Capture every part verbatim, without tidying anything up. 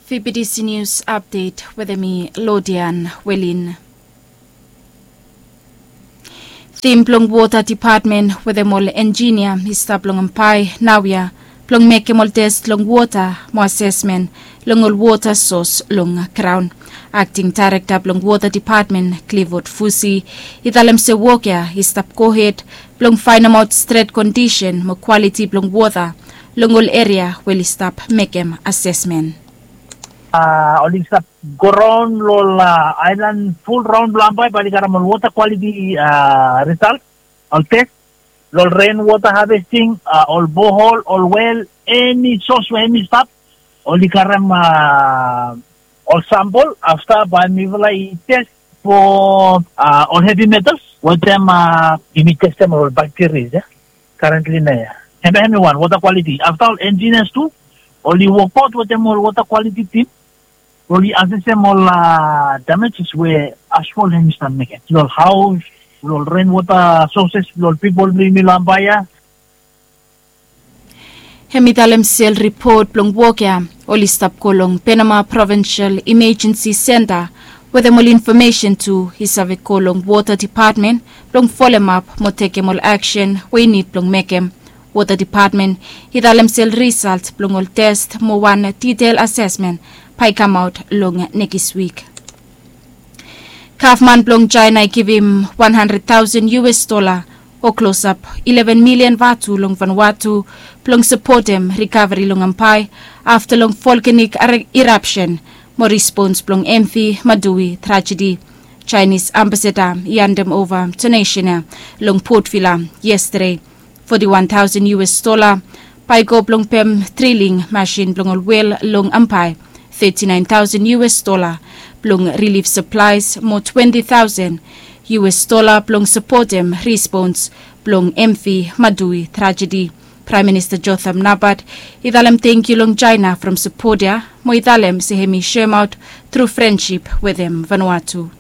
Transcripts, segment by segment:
V B D C News Update with me, Lodian Welin. The Mplong Water Department with the mol engineer, Mister Plongampai, Nawia, Plong make mol test long water, mo assessment, long all water source, long crown. Acting Director Plong Water Department, Clifford Fusi, Italem se wokia, Istap Kohet, Plong find out straight condition, mo quality Plong water, long all area, will stop makem assessment. Uh, oling sa Goron lol uh, island full round lampay bali karam water quality uh, result all test lol rainwater harvesting uh, all borehole all well any source any stuff only karam uh, all sample after by me test for uh, all heavy metals what them uh, imi test them all bacteria yeah? Currently na hemi one water quality after all engineers too only work out with them all water quality team. Only as I say, all uh, damages where asphalt and stuff make it. Lol house, lol rainwater sources, lol people bring me lambaya. Hemitalem Cell report plong wokia, oli stop kolong Panama Provincial Emergency Center, with the more information to his kolong Water Department, plong follow up, mo take more action, we need plong mekem. Water Department, hitalem Cell result, plong all test, mo one detailed assessment. Pai come out long next week. Kaufman Plong China give him one hundred thousand U S dollar or close up eleven million Vatu long Vanuatu Plong support him recovery long ampai after long volcanic eruption. More response Plong Mfi Madui tragedy. Chinese ambassador yandem over to nation long Port Villa yesterday forty-one thousand U S dollar. Pai go Plong Pem drilling machine Plong all well long ampai. thirty-nine thousand U S dollar, plong relief supplies, more twenty thousand U S dollar, plong support him, response, plong Mfi Madui tragedy. Prime Minister Jotham Nabat, idalem thank you long China from Supportia, mo idalem se hemi share out through friendship with him, Vanuatu.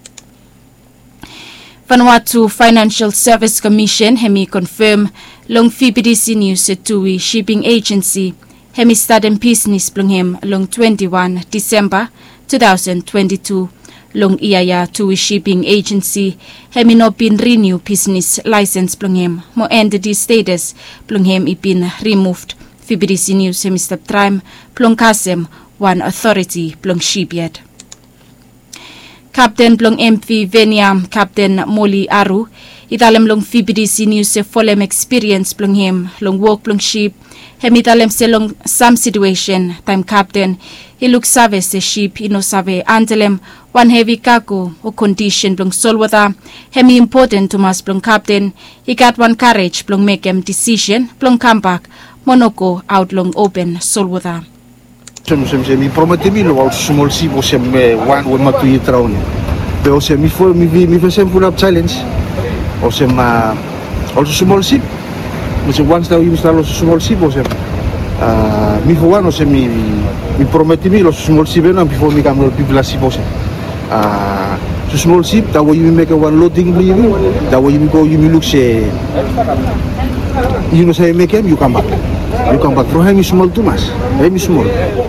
Vanuatu Financial Service Commission, hemi confirm, long V B D C News Tui Shipping Agency, hemi started business plong him long twenty-first December twenty twenty-two. Long Iaya Tui Shipping Agency hemi no been renew business license plong him. Mo entity status plong him ipin removed. V B D C News hemi step trim plong kasem one authority plong shipyard. Captain plong M V Veniam Captain Molly Aru italem long V B D C News se folem experience plong him long work plong ship. Hemitalem selong some situation time captain he look save se ship ino save antelem one heavy cargo o condition plong solwata hemi important to mas plong captain he got one courage plong make him decision plong come back monoko out long open solwata. Sem sem sem mi promete mi lo small si bo sem one one ma tu traun pero sem mi for mi mi sem full up challenge o sem also small ship. Mesti once tahu you install small ship or sem uh, mi for one or sem mi mi prometi mi lo small ship na before mi come lo people ship or sem uh, so small ship that way you make a one loading beli that way you go you look say you know say make him you come back you come back for him small too much him small.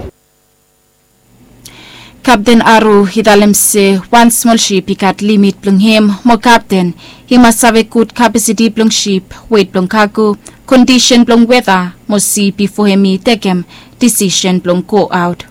Captain Aru hidalem se one small ship ikat limit plong him mo captain he must have a good capacity plong ship weight plong cargo condition plong weather mo see before him take him decision plong go out.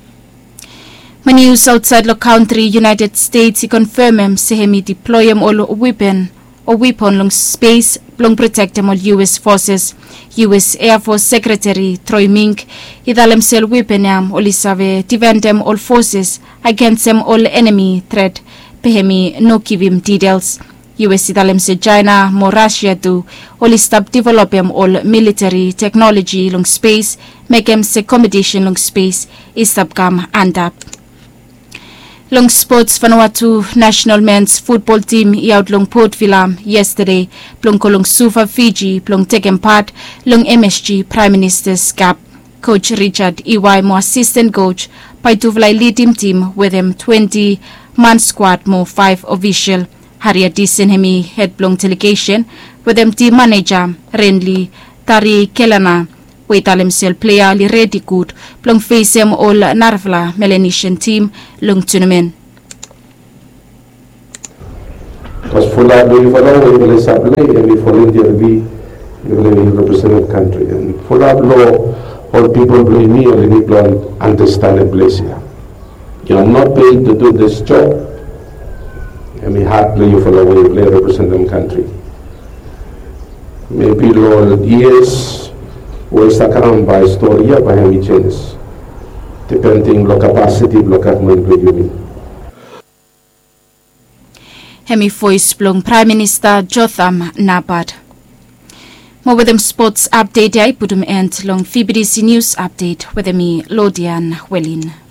News outside the country United States he confirm him se him deploy him all weapon or weapon long space plong protect him all U S forces. U S Air Force Secretary Troy Mink idalem sel weapon am olisave defend them all forces against them all enemy threat pehemi no give him details. U S idalem se China mo Russia do oli stop develop him all military technology long space make him se competition long space is stop come and up. Long sports Vanuatu national men's football team out long Port Villa yesterday plong kolong Suva Fiji plong taken part long M S G Prime Minister's Cup. Coach Richard E Y mo assistant coach paituvlay lead him team with him twenty man squad mo five official. Harriet Disen hemi head plong delegation with him team manager Renly Tari Kelana Waitalem sel player li ready good plong facem all Narvla Melanesian team lung tournament. Because for that, we follow we will supply and we volunteer we will represent country. And for that law, all people blame me or any people understand the place here. You are not paid to do this job. And we hardly you follow we will represent them country. Maybe Lord years will stuck around by story by any changes. Depending on capacity, on government will you mean. Hemi voice blong Prime Minister Jotham Nabat. More with them sports update I put them end long F B D C news update with me Lodian Wellin.